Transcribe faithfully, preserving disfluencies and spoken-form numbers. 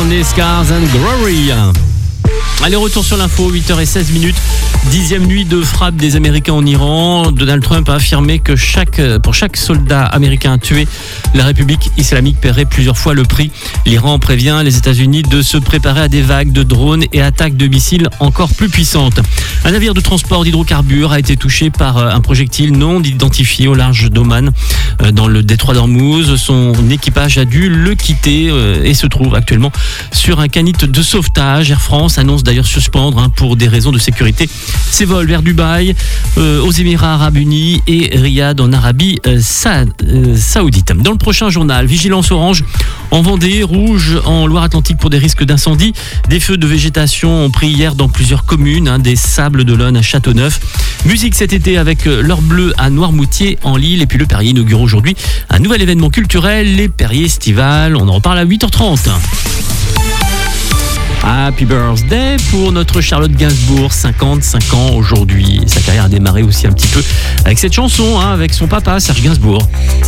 McCartney, Scars and Glory. Allez, retour sur l'info, huit heures seize minutes. Dixième nuit de frappe des Américains en Iran. Donald Trump a affirmé que chaque, pour chaque soldat américain tué, la République islamique paierait plusieurs fois le prix. L'Iran prévient les États-Unis de se préparer à des vagues de drones et attaques de missiles encore plus puissantes. Un navire de transport d'hydrocarbures a été touché par un projectile non identifié au large d'Oman, dans le détroit d'Ormuz. Son équipage a dû le quitter et se trouve actuellement sur un canot de sauvetage. Air France annonce d'ailleurs suspendre hein, pour des raisons de sécurité ses vols vers Dubaï, euh, aux Émirats Arabes Unis et Riyad en Arabie euh, Sa- euh, Saoudite. Dans le prochain journal, vigilance orange en Vendée, rouge en Loire-Atlantique pour des risques d'incendie. Des feux de végétation ont pris hier dans plusieurs communes, hein, des Sables d'Olonne à Châteauneuf. Musique cet été avec l'heure bleue à Noirmoutier en Lille. Et puis le Perrier inaugure aujourd'hui un nouvel événement culturel, les Perriers Estivales. On en reparle à huit heures trente. Happy birthday pour notre Charlotte Gainsbourg, cinquante-cinq ans aujourd'hui. Sa carrière a démarré aussi un petit peu avec cette chanson, hein, avec son papa Serge Gainsbourg.